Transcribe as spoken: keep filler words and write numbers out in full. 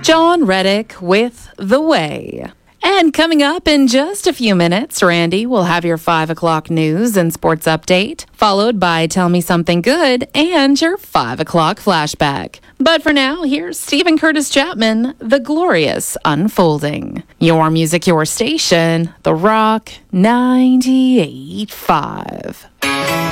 John Reddick with The Way. And coming up in just a few minutes, Randy will have your five o'clock news and sports update, followed by Tell Me Something Good and your five o'clock flashback. But for now, here's Stephen Curtis Chapman, The Glorious Unfolding. Your music, your station, The Rock ninety-eight point five.